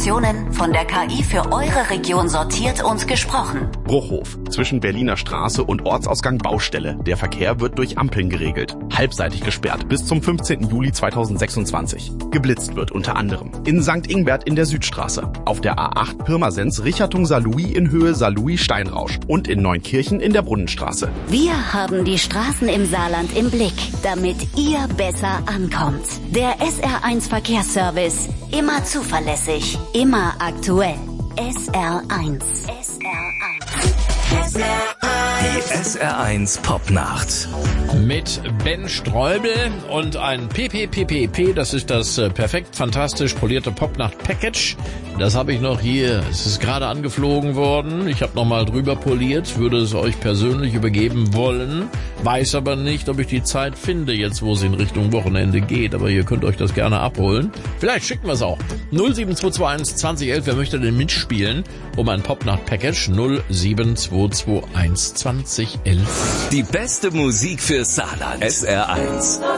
Informationen von der KI für eure Region sortiert und gesprochen. Bruchhof. Zwischen Berliner Straße und Ortsausgang Baustelle. Der Verkehr wird durch Ampeln geregelt. Halbseitig gesperrt bis zum 15. Juli 2026. Geblitzt wird unter anderem in St. Ingbert in der Südstraße, auf der A8 Pirmasens Richtung Saarlouis in Höhe Saarlouis-Steinrausch und in Neunkirchen in der Brunnenstraße. Wir haben die Straßen im Saarland im Blick, damit ihr besser ankommt. Der SR1 Verkehrsservice. Immer zuverlässig, immer aktuell. SR1. Die SR1 Popnacht. Mit Ben Streubel und ein PPPPP, das ist das perfekt fantastisch polierte Popnacht-Package. Das habe ich noch hier. Es ist gerade angeflogen worden. Ich habe nochmal drüber poliert, würde es euch persönlich übergeben wollen. Weiß aber nicht, ob ich die Zeit finde, jetzt wo es in Richtung Wochenende geht. Aber ihr könnt euch das gerne abholen. Vielleicht schicken wir es auch. 07221 2011, wer möchte denn mitspielen? Um ein Popnacht-Package 07221 2011. Die beste Musik für Saarland. SR1.